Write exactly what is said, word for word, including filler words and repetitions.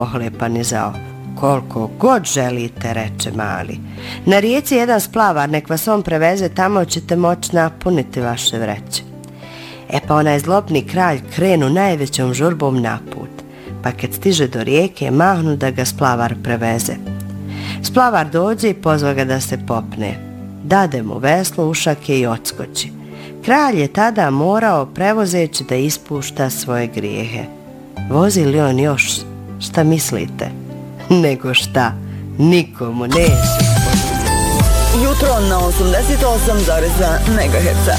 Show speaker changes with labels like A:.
A: ohlepan i zao. Koliko god želite, reče mali. Na rijeci jedan splavar, nek vas on preveze, tamo ćete moći napuniti vaše vreće. E pa onaj zlobni kralj krenu najvećom žurbom na put, pa kad stiže do rijeke mahnu da ga splavar preveze. Splavar dođe i pozva ga da se popne. Dade mu veslo, ušake i odskoči. Kralj je tada morao prevozeći da ispušta svoje grijehe. Vozi li on još, šta mislite? Nego šta, nikomu neće.
B: Jutro na osamdeset osam zarez dva megaherca.